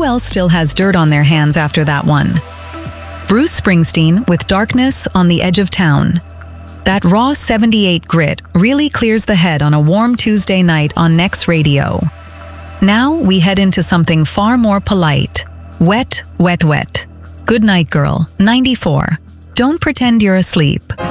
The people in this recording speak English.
who else still has dirt on their hands after that one? Bruce Springsteen with Darkness on the Edge of Town. That raw 78 grit really clears the head on a warm Tuesday night on Next Radio. Now we head into something far more polite. Wet, Wet, Wet. Good Night Girl, 94. Don't pretend you're asleep.